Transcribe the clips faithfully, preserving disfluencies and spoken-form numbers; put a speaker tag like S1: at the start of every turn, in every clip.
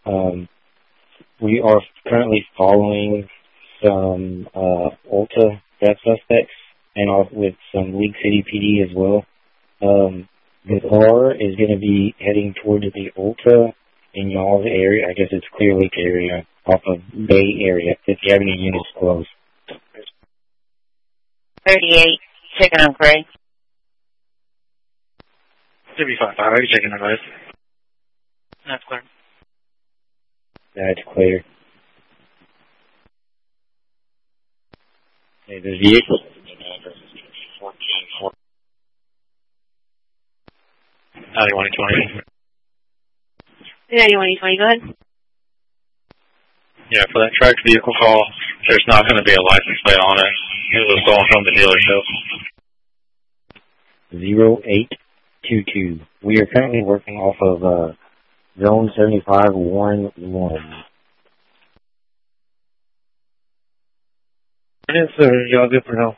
S1: Um, we are currently following some uh, Ulta death suspects and also with some League City P D as well. Um, the car is going to be heading towards the Ulta in y'all's area. I guess it's Clear Lake area off of Bay area. If you have any units close.
S2: thirty-eight, checking on Gray.
S3: thirty-five, five, are you checking on Gray? That's clear.
S1: That's clear. Okay, the vehicle.
S3: ninety-one twenty.
S2: ninety-one twenty, go ahead.
S3: Yeah, for that tracked vehicle call, there's not going to be a license plate on it. It was going from the dealership.
S1: zero eight two two. We are currently working off of uh, Zone seventy-five Warren one.
S3: Yes, sir. Y'all good for now?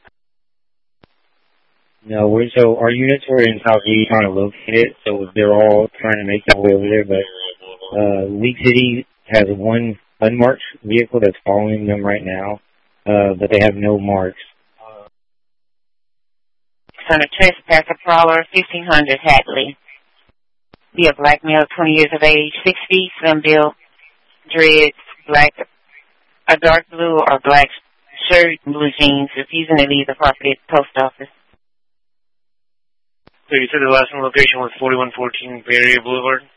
S1: No, we're, so our units were in South City trying to locate it, so they're all trying to make their way over there, but uh, League City has one unmarked vehicle that's following them right now, uh, but they have no marks.
S2: Son of trespasser prowler, fifteen hundred Hadley. Be a black male, twenty years of age, six feet, slim build, dreads, black, a dark blue or black shirt, blue jeans, refusing to leave the property at the post office.
S3: So you said the last one location was forty-one fourteen Bay Area Boulevard?